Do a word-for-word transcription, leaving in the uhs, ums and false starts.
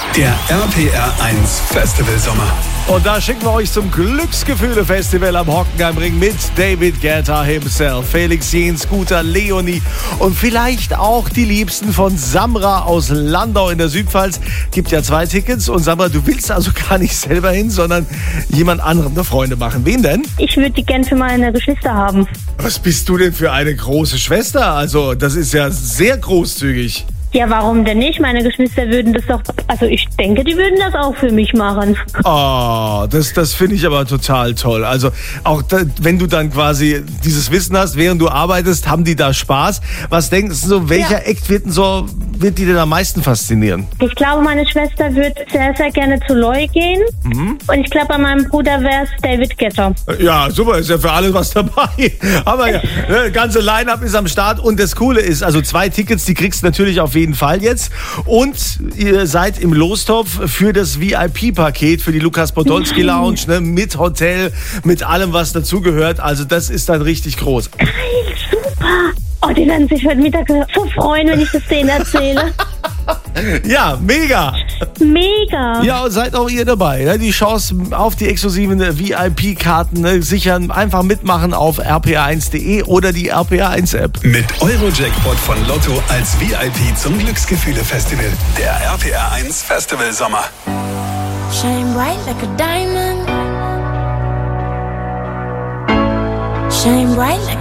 Der R P R eins Festival Sommer. Und da schicken wir euch zum Glücksgefühle-Festival am Hockenheimring mit David Guetta himself, Felix Jähn, Scooter, Leonie und vielleicht auch die Liebsten von Samra aus Landau in der Südpfalz. Gibt ja zwei Tickets und Samra, du willst also gar nicht selber hin, sondern jemand anderem eine Freunde machen. Wen denn? Ich würde die gern für meine Geschwister haben. Was bist du denn für eine große Schwester? Also das ist ja sehr großzügig. Ja, warum denn nicht? Meine Geschwister würden das doch, also ich denke, die würden das auch für mich machen. Oh, das, das finde ich aber total toll. Also auch da, wenn du dann quasi dieses Wissen hast, während du arbeitest, haben die da Spaß. Was denkst du, so, welcher Ja. Act wird, denn so, wird die denn am meisten faszinieren? Ich glaube, meine Schwester würde sehr, sehr gerne zu Loi gehen. Mhm. Und ich glaube, bei meinem Bruder wäre es David Guetta. Ja, super, ist ja für alle was dabei. Aber ja, das ganze Line-Up ist am Start und das Coole ist, also zwei Tickets, die kriegst du natürlich auf jeden Fall jetzt. Und ihr seid im Lostopf für das V I P-Paket für die Lukas Podolski Lounge, ne, mit Hotel, mit allem, was dazugehört. Also das ist dann richtig groß. Geil, super. Oh, die werden sich heute Mittag so freuen, wenn ich das denen erzähle. Ja, mega. Mega. Ja, und seid auch ihr dabei. Ne? Die Chance auf die exklusiven V I P-Karten ne, sichern. Einfach mitmachen auf r p r eins punkt d e oder die R P R eins App. Mit Eurojackpot von Lotto als V I P zum Glücksgefühle-Festival. Der R P R eins Festival Sommer. Shine bright like a diamond. Shine bright like